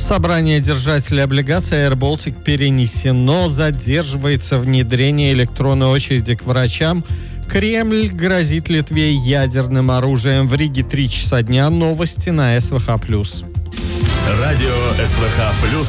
Собрание держателей облигаций Air Baltic перенесено, задерживается внедрение электронной очереди к врачам. Кремль грозит Литве ядерным оружием. В Риге 3 часа дня. Новости на СВХ+. Радио СВХ+.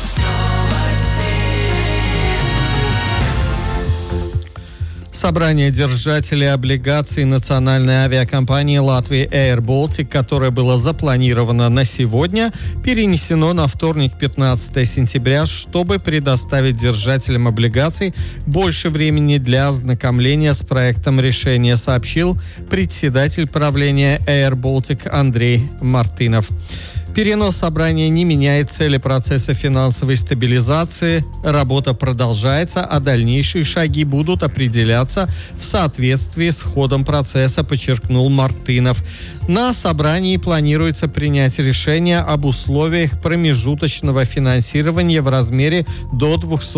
Собрание держателей облигаций национальной авиакомпании Латвии Air Baltic, которое было запланировано на сегодня, перенесено на вторник, 15 сентября, чтобы предоставить держателям облигаций больше времени для ознакомления с проектом решения, сообщил председатель правления Air Baltic Андрей Мартынов. Перенос собрания не меняет цели процесса финансовой стабилизации. Работа продолжается, а дальнейшие шаги будут определяться в соответствии с ходом процесса, подчеркнул Мартынов. На собрании планируется принять решение об условиях промежуточного финансирования в размере до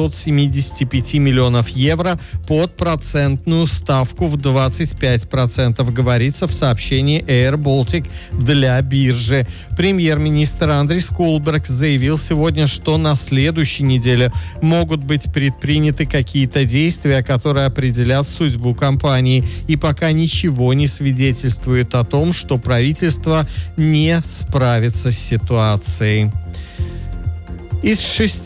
275 миллионов евро под процентную ставку в 25%, говорится в сообщении Air Baltic для биржи. Премьер-министр Андрей Скулберг заявил сегодня, что на следующей неделе могут быть предприняты какие-то действия, которые определят судьбу компании. И пока ничего не свидетельствует о том, что правительство не справится с ситуацией. Из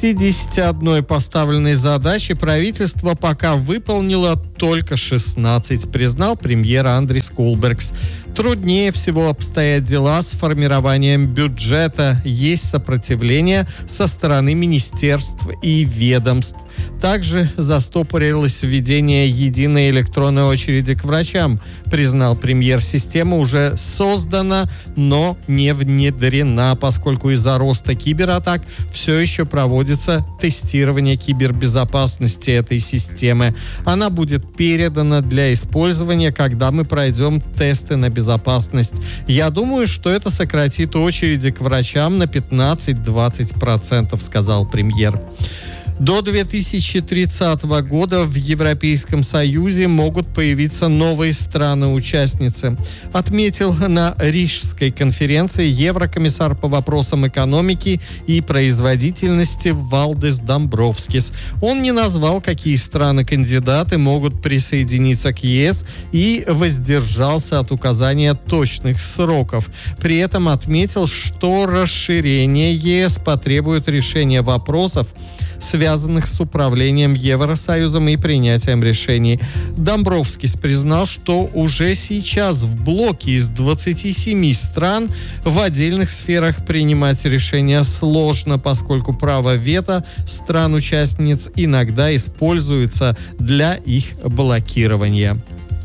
61 поставленной задачи правительство пока выполнило только 16, признал премьер Андрей Скулбергс. Труднее всего обстоят дела с формированием бюджета. Есть сопротивление со стороны министерств и ведомств. Также застопорилось введение единой электронной очереди к врачам, признал премьер. Система уже создана, но не внедрена, поскольку из-за роста кибератак все еще проводится тестирование кибербезопасности этой системы. Она будет передана для использования, когда мы пройдем тесты на безопасность. Я думаю, что это сократит очереди к врачам на 15-20%, сказал премьер. До 2030 года в Европейском Союзе могут появиться новые страны-участницы, отметил на Рижской конференции еврокомиссар по вопросам экономики и производительности Валдис Домбровскис. Он не назвал, какие страны-кандидаты могут присоединиться к ЕС, и воздержался от указания точных сроков. При этом отметил, что расширение ЕС потребует решения вопросов, связанных с управлением Евросоюзом и принятием решений. Домбровскис признал, что уже сейчас в блоке из 27 стран в отдельных сферах принимать решения сложно, поскольку право вето стран-участниц иногда используется для их блокирования.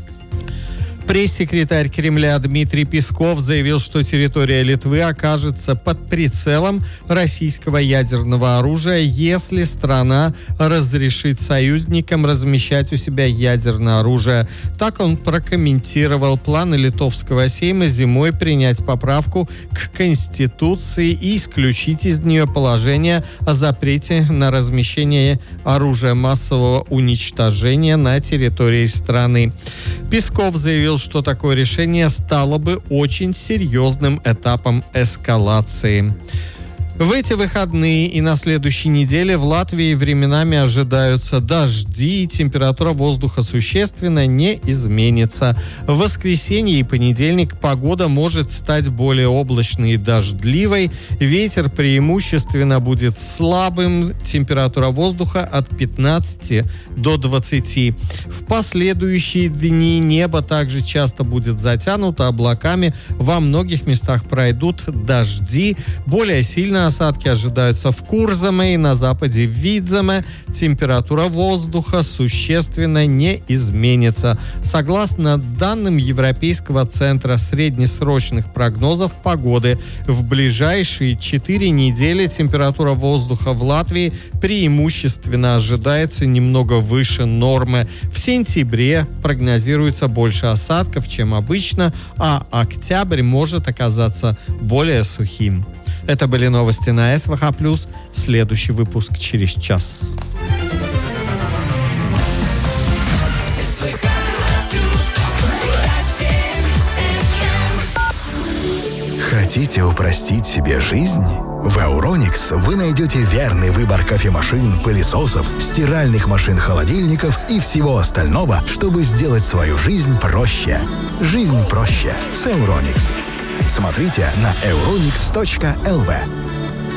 Пресс-секретарь Кремля Дмитрий Песков заявил, что территория Литвы окажется под прицелом российского ядерного оружия, если страна разрешит союзникам размещать у себя ядерное оружие. Так он прокомментировал планы литовского Сейма зимой принять поправку к Конституции и исключить из нее положение о запрете на размещение оружия массового уничтожения на территории страны. Песков заявил, что такое решение стало бы очень серьезным этапом эскалации. В эти выходные и на следующей неделе в Латвии временами ожидаются дожди, температура воздуха существенно не изменится. В воскресенье и понедельник погода может стать более облачной и дождливой, ветер преимущественно будет слабым, температура воздуха от 15 до 20. В последующие дни небо также часто будет затянуто облаками, во многих местах пройдут дожди, более сильно осадки ожидаются в Курзаме и на западе Видземе. Температура воздуха существенно не изменится. Согласно данным Европейского центра среднесрочных прогнозов погоды, в ближайшие 4 недели температура воздуха в Латвии преимущественно ожидается немного выше нормы. В сентябре прогнозируется больше осадков, чем обычно, а октябрь может оказаться более сухим. Это были новости на СВХ+. Следующий выпуск через час. Хотите упростить себе жизнь? В Euronix вы найдете верный выбор кофемашин, пылесосов, стиральных машин-холодильников и всего остального, чтобы сделать свою жизнь проще. Жизнь проще с Euronix. Смотрите на euronix.lv.